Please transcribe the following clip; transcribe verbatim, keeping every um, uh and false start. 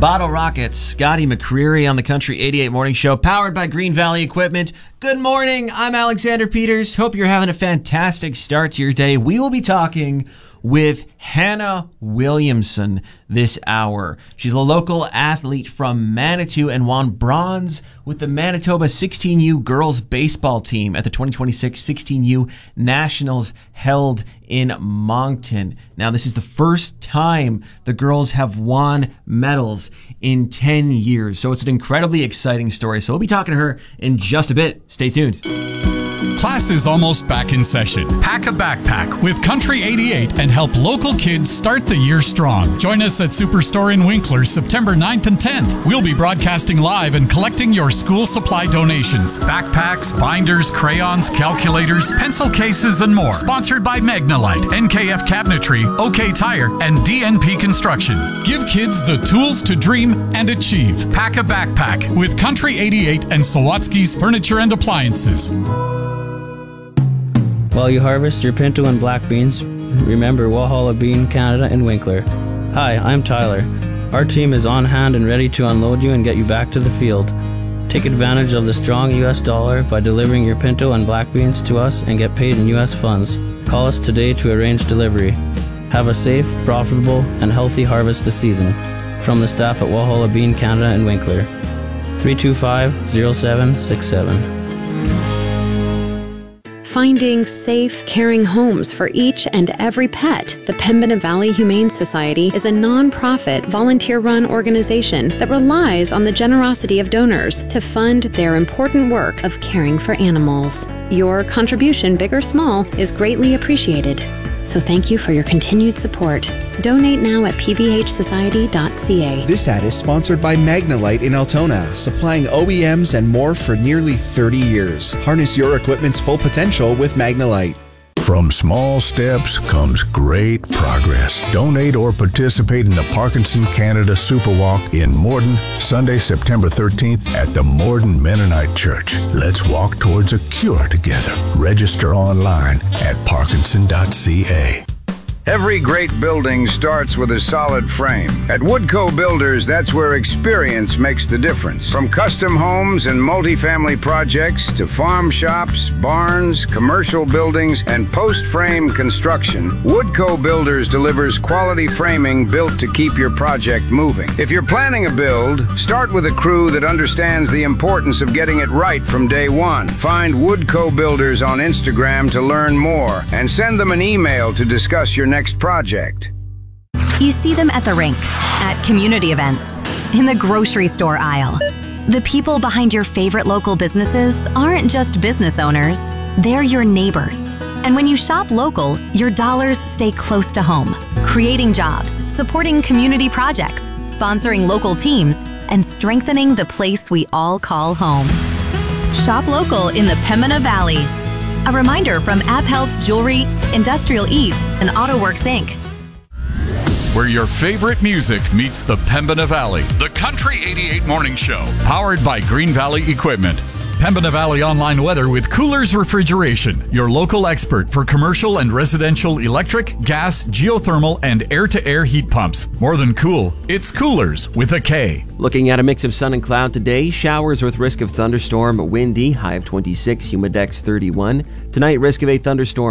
Bottle Rockets, Scotty McCreery on the Country eighty-eight Morning Show, powered by Green Valley Equipment. Good morning, I'm Alexander Peters. Hope you're having a fantastic start to your day. We will be talking with Hannah Williamson this hour. She's a local athlete from Manitou and won bronze with the Manitoba sixteen U girls baseball team at the twenty twenty-six sixteen U Nationals held in Moncton. Now, this is the first time the girls have won medals in ten years, so it's an incredibly exciting story. So we'll be talking to her in just a bit. Stay tuned. Class is almost back in session. Pack a backpack with Country eighty-eight and help local kids start the year strong. Join us at Superstore in Winkler September ninth and tenth. We'll be broadcasting live and collecting your school supply donations. Backpacks, binders, crayons, calculators, pencil cases, and more. Sponsored by Magnalite, N K F Cabinetry, OK Tire, and D N P Construction. Give kids the tools to dream and achieve. Pack a backpack with Country eighty-eight and Sawatsky's Furniture and Appliances. While you harvest your pinto and black beans, remember Walhalla Bean Canada in Winkler. Hi, I'm Tyler. Our team is on hand and ready to unload you and get you back to the field. Take advantage of the strong U S dollar by delivering your pinto and black beans to us and get paid in U S funds. Call us today to arrange delivery. Have a safe, profitable, and healthy harvest this season. From the staff at Walhalla Bean Canada in Winkler. three two five, zero seven six seven. Finding safe, caring homes for each and every pet, the Pembina Valley Humane Society is a non-profit, volunteer-run organization that relies on the generosity of donors to fund their important work of caring for animals. Your contribution, big or small, is greatly appreciated. So thank you for your continued support. Donate now at p v h society dot c a. This ad is sponsored by Magnalite in Altona, supplying O E Ms and more for nearly thirty years. Harness your equipment's full potential with Magnalite. From small steps comes great progress. Donate or participate in the Parkinson Canada Super Walk in Morden, Sunday, September thirteenth at the Morden Mennonite Church. Let's walk towards a cure together. Register online at parkinson dot c a. Every great building starts with a solid frame. At Woodco Builders, that's where experience makes the difference. From custom homes and multifamily projects to farm shops, barns, commercial buildings, and post-frame construction, Woodco Builders delivers quality framing built to keep your project moving. If you're planning a build, start with a crew that understands the importance of getting it right from day one. Find Woodco Builders on Instagram to learn more and send them an email to discuss your next project. You see them at the rink, at community events, in the grocery store aisle. The people behind your favorite local businesses aren't just business owners, they're your neighbors. And when you shop local, your dollars stay close to home, creating jobs, supporting community projects, sponsoring local teams, and strengthening the place we all call home. Shop local in the Pembina Valley. A reminder from AppHealth's Jewelry, Industrial Ease, and AutoWorks Incorporated. Where your favorite music meets the Pembina Valley. The Country eighty-eight Morning Show, powered by Green Valley Equipment. Pembina Valley Online Weather with Coolers Refrigeration, your local expert for commercial and residential electric, gas, geothermal, and air-to-air heat pumps. More than cool, it's Coolers with a K. Looking at a mix of sun and cloud today, showers with risk of thunderstorm, windy, high of twenty-six, humidex thirty-one. Tonight, risk of a thunderstorm.